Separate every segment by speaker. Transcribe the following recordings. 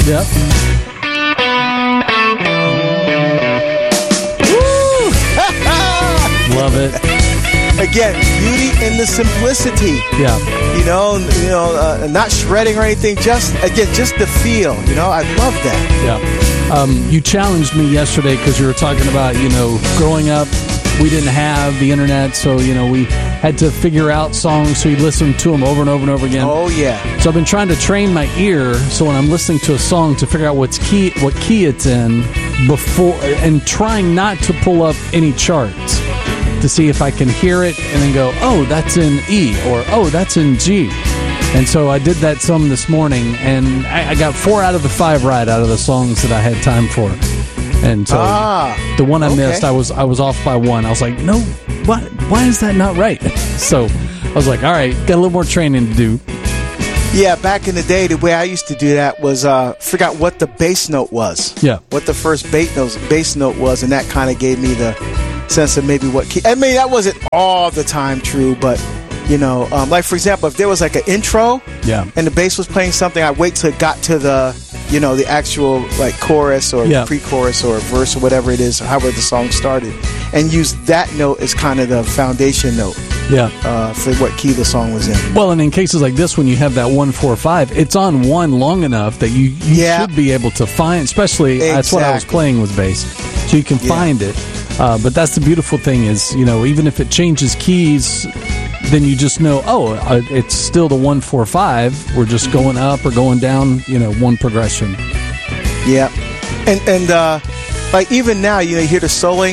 Speaker 1: Yep. Love it.
Speaker 2: Again, beauty in the simplicity.
Speaker 1: Yeah.
Speaker 2: Not shredding or anything. Just the feel. I love that.
Speaker 1: Yeah. You challenged me yesterday because you were talking about, growing up, we didn't have the internet, so, we had to figure out songs, so you listen to them over and over and over again.
Speaker 2: Oh, yeah.
Speaker 1: So I've been trying to train my ear, so when I'm listening to a song, to figure out what key it's in before, and trying not to pull up any charts to see if I can hear it and then go, oh, that's in E, or oh, that's in G. And so I did that some this morning, and I got 4 out of the 5 right out of the songs that I had time for. And so the one I missed, I was off by 1. I was like, no, why is that not right? So I was like, all right, got a little more training to do.
Speaker 2: Yeah, back in the day, the way I used to do that was figure out what the bass note was.
Speaker 1: Yeah.
Speaker 2: What the first bass note was, and that kind of gave me the sense of maybe what key. I mean, that wasn't all the time true, but, like, for example, if there was like an intro and the bass was playing something, I'd wait till it got to the actual like chorus or pre-chorus or verse or whatever it is, however the song started, and use that note as kind of the foundation note for what key the song was in.
Speaker 1: Well, and in cases like this, when you have that 1-4-5, it's on 1 long enough that you should be able to find, especially that's what I was playing with bass, so you can find it. But that's the beautiful thing is, even if it changes keys, then you just know, it's still the 1-4-5. We're just going up or going down, one progression.
Speaker 2: Yeah. And like even now, you hear the soloing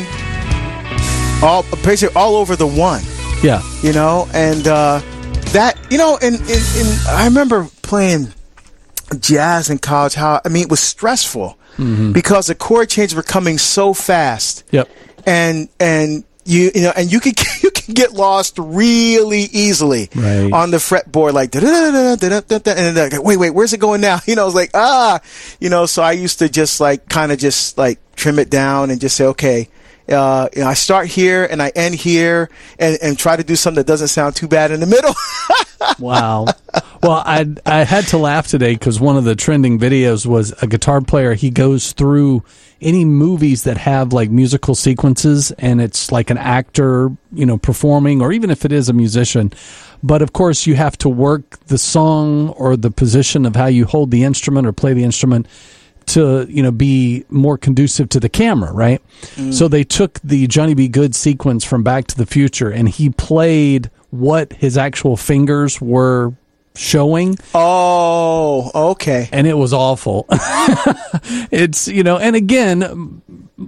Speaker 2: basically all over the 1.
Speaker 1: Yeah.
Speaker 2: And that, and I remember playing jazz in college, it was stressful because the chord changes were coming so fast. Yep. And you can get lost really easily on the fretboard, like and then wait, where's it going now? I was like, so I used to just like kind of just like trim it down and just say, okay, I start here and I end here, and try to do something that doesn't sound too bad in the middle.
Speaker 1: Wow. Well, I had to laugh today because one of the trending videos was a guitar player. He goes through any movies that have like musical sequences, and it's like an actor, performing, or even if it is a musician. But of course, you have to work the song or the position of how you hold the instrument or play the instrument to, be more conducive to the camera, right? So they took the Johnny B. Good sequence from Back to the Future, and he played what his actual fingers were showing.
Speaker 2: Oh, okay.
Speaker 1: And it was awful. It's, and again,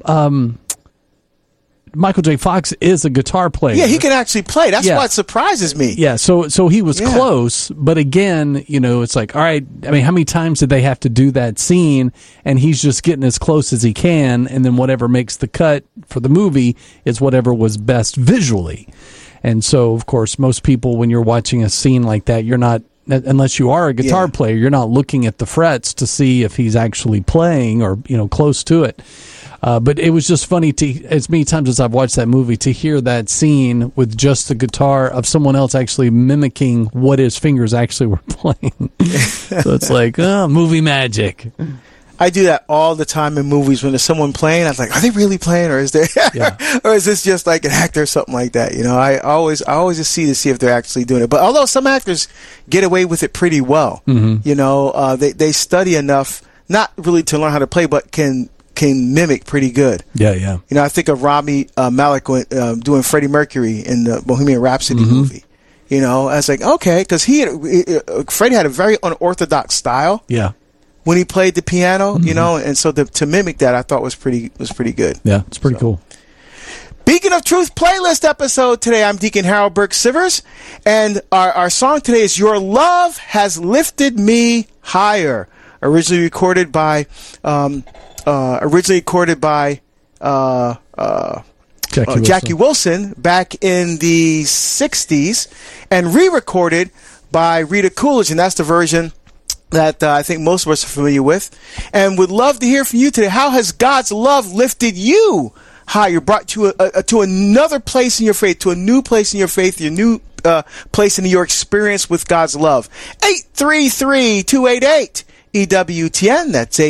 Speaker 1: Michael J. Fox is a guitar player.
Speaker 2: Yeah, he can actually play. That's why it surprises me.
Speaker 1: Yeah, so he was close, but again, it's like, all right, how many times did they have to do that scene? And he's just getting as close as he can, and then whatever makes the cut for the movie is whatever was best visually. And so, of course, most people, when you're watching a scene like that, you're not, unless you are a guitar player, you're not looking at the frets to see if he's actually playing or, close to it. But it was just funny as many times as I've watched that movie, to hear that scene with just the guitar of someone else actually mimicking what his fingers actually were playing. So it's like, movie magic.
Speaker 2: I do that all the time in movies when there's someone playing. I was like, are they really playing, or is there, or is this just like an actor or something like that? I always just see if they're actually doing it. But although some actors get away with it pretty well, they study enough, not really to learn how to play, but can mimic pretty good.
Speaker 1: Yeah.
Speaker 2: I think of Rami Malek doing Freddie Mercury in the Bohemian Rhapsody movie. I was like, okay, because Freddie had a very unorthodox style. Yeah. When he played the piano, and so to mimic that, I thought was pretty good.
Speaker 1: Yeah, it's pretty cool.
Speaker 2: Beacon of Truth playlist episode today. I'm Deacon Harold Burke Sivers, and our song today is "Your Love Has Lifted Me Higher," originally recorded by Jackie Wilson back in the 60s, and re-recorded by Rita Coolidge, and that's the version that I think most of us are familiar with, and would love to hear from you today. How has God's love lifted you higher, brought you to another place in your faith, to a new place in your faith, your new place in your experience with God's love? 833-288 EWTN. That's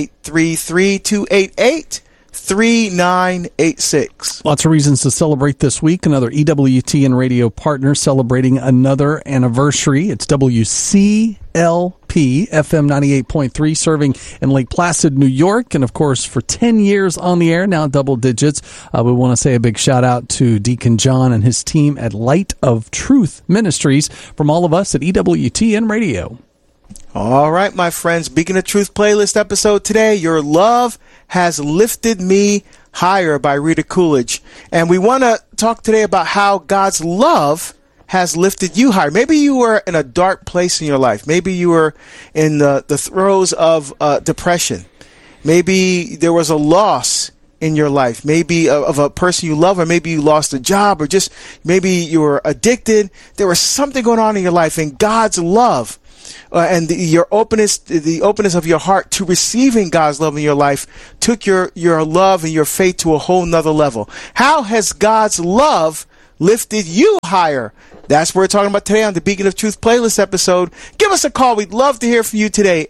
Speaker 2: 833-288-3986.
Speaker 1: Lots of reasons to celebrate this week. Another EWTN radio partner celebrating another anniversary. It's WCLP FM 98.3, serving in Lake Placid, New York. And, of course, for 10 years on the air, now double digits. We want to say a big shout-out to Deacon John and his team at Light of Truth Ministries from all of us at EWTN Radio.
Speaker 2: All right, my friends, Beacon of Truth playlist episode today, Your Love Has Lifted Me Higher by Rita Coolidge. And we want to talk today about how God's love has lifted you higher. Maybe you were in a dark place in your life. Maybe you were in the throes of depression. Maybe there was a loss in your life, maybe of a person you love, or maybe you lost a job, or just maybe you were addicted. There was something going on in your life, and God's love and the openness of your heart to receiving God's love in your life took your love and your faith to a whole nother level. How has God's love lifted you higher? That's what we're talking about today on the Beacon of Truth playlist episode. Give us a call. We'd love to hear from you today.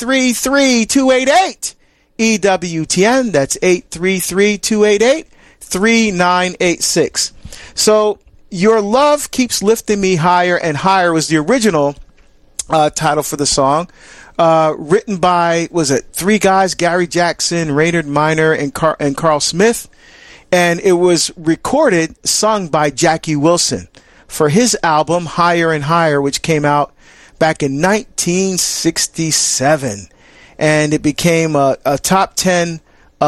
Speaker 2: 833-288-EWTN. That's 833-288-3986. So, Your Love Keeps Lifting Me Higher and Higher was the original title for the song, written by, three guys, Gary Jackson, Raynard Minor, and Carl Smith, and it was sung by Jackie Wilson for his album Higher and Higher, which came out back in 1967, and it became a top 10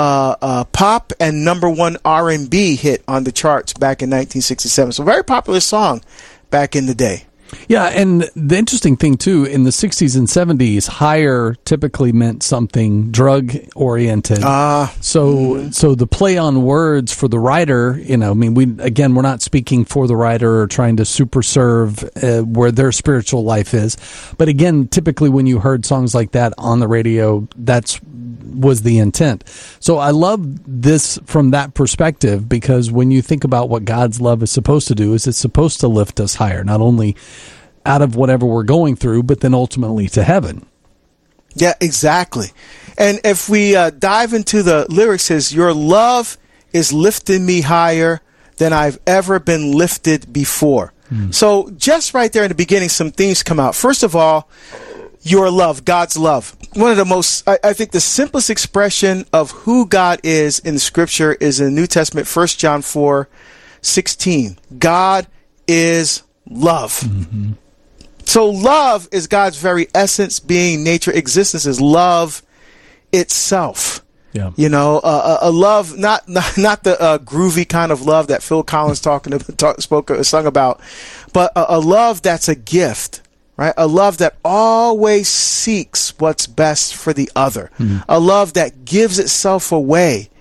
Speaker 2: pop and number one R&B hit on the charts back in 1967. So, very popular song back in the day.
Speaker 1: Yeah, and the interesting thing, too, in the 60s and 70s, higher typically meant something drug-oriented. So the play on words for the writer, we're not speaking for the writer or trying to super serve where their spiritual life is. But again, typically when you heard songs like that on the radio, was the intent. So I love this from that perspective, because when you think about what God's love is supposed to do, is it's supposed to lift us higher, not only out of whatever we're going through, but then ultimately to heaven.
Speaker 2: Yeah, exactly. And if we dive into the lyrics, it says, Your love is lifting me higher than I've ever been lifted before. So just right there in the beginning, some things come out. First of all, your love, God's love. One of the most, I think the simplest expression of who God is in the scripture is in the New Testament, 1 John 4:16. God is love. Mm-hmm. So love is God's very essence, being, nature, existence is love itself. Yeah. A love, not the groovy kind of love that Phil Collins sung about, but a love that's a gift. Right? A love that always seeks what's best for the other. Mm-hmm. A love that gives itself away.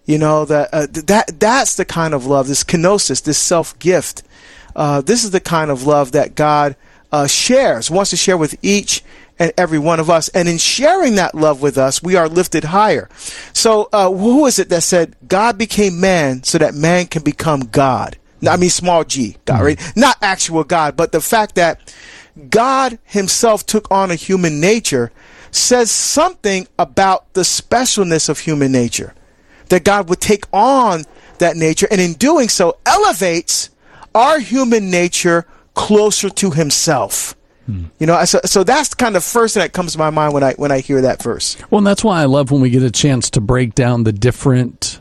Speaker 2: That's the kind of love, this kenosis, this self-gift. This is the kind of love that God wants to share with each and every one of us. And in sharing that love with us, we are lifted higher. So who is it that said, God became man so that man can become God? I mean, small g, God, right? Not actual God, but the fact that God himself took on a human nature says something about the specialness of human nature. That God would take on that nature, and in doing so elevates our human nature closer to himself. So that's kind of the first thing that comes to my mind when I hear that verse. Well,
Speaker 1: and that's why I love when we get a chance to break down the different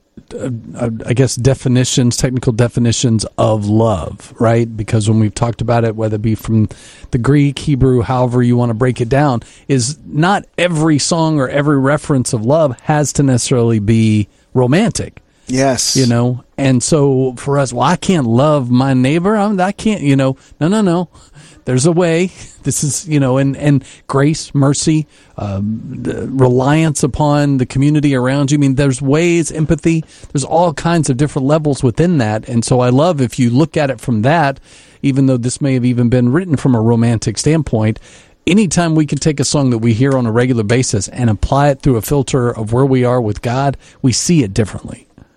Speaker 1: technical definitions of love, right? Because when we've talked about it, whether it be from the Greek, Hebrew, however you want to break it down, is not every song or every reference of love has to necessarily be romantic.
Speaker 2: Yes.
Speaker 1: And so for us, I can't love my neighbor. I can't, no. There's a way. This is, and grace, mercy, reliance upon the community around you. I mean, there's ways, empathy. There's all kinds of different levels within that. And so I love if you look at it from that, even though this may have even been written from a romantic standpoint, anytime we can take a song that we hear on a regular basis and apply it through a filter of where we are with God, we see it differently.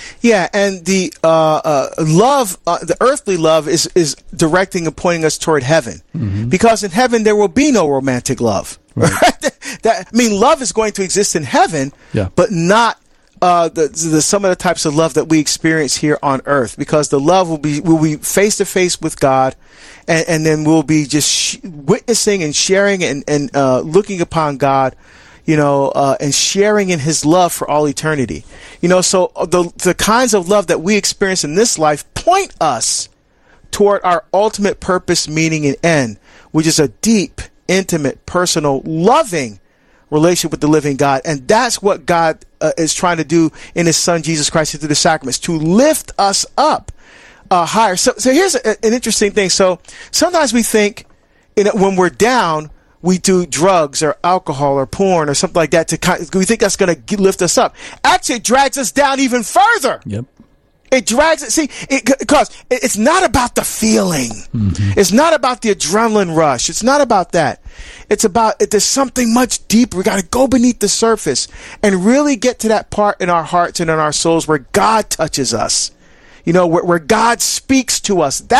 Speaker 2: Yeah, and the love, the earthly love, is directing and pointing us toward heaven, because in heaven there will be no romantic love. Right. Love is going to exist in heaven, but not some of the types of love that we experience here on earth, because the love will be face to face with God, and then we'll be just witnessing and sharing and looking upon God, and sharing in his love for all eternity. So the kinds of love that we experience in this life point us toward our ultimate purpose, meaning, and end, which is a deep, intimate, personal, loving relationship with the living God. And that's what God is trying to do in his son, Jesus Christ, through the sacraments, to lift us up higher. So here's an interesting thing. So sometimes we think when we're down, we do drugs or alcohol or porn or something like that we think that's going to lift us up. Actually, it drags us down even further.
Speaker 1: Yep.
Speaker 2: It drags it. Because it's not about the feeling. It's not about the adrenaline rush. It's not about that. There's something much deeper. We got to go beneath the surface and really get to that part in our hearts and in our souls where God touches us. Where God speaks to us.